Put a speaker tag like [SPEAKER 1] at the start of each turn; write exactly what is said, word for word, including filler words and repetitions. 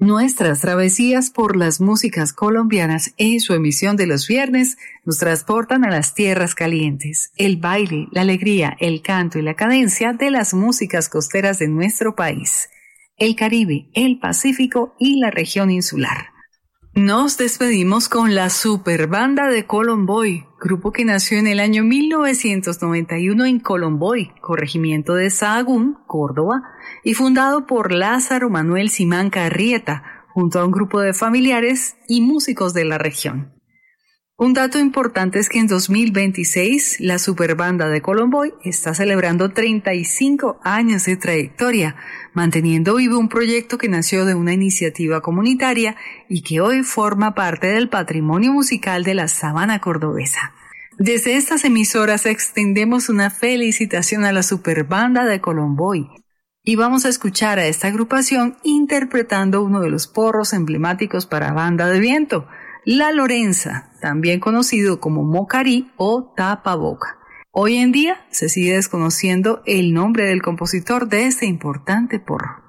[SPEAKER 1] Nuestras travesías por las músicas colombianas en su emisión de los viernes nos transportan a las tierras calientes, el baile, la alegría, el canto y la cadencia de las músicas costeras de nuestro país, el Caribe, el Pacífico y la región insular. Nos despedimos con la Superbanda de Colomboy, grupo que nació en el año mil novecientos noventa y uno en Colomboy, corregimiento de Sahagún, Córdoba, y fundado por Lázaro Manuel Simanca Arrieta, junto a un grupo de familiares y músicos de la región. Un dato importante es que en dos mil veintiséis la Superbanda de Colomboy está celebrando treinta y cinco años de trayectoria, manteniendo vivo un proyecto que nació de una iniciativa comunitaria y que hoy forma parte del patrimonio musical de la Sabana cordobesa. Desde estas emisoras extendemos una felicitación a la Superbanda de Colomboy y vamos a escuchar a esta agrupación interpretando uno de los porros emblemáticos para banda de viento, La Lorenza, también conocido como Mocarí o Tapaboca. Hoy en día se sigue desconociendo el nombre del compositor de este importante porro.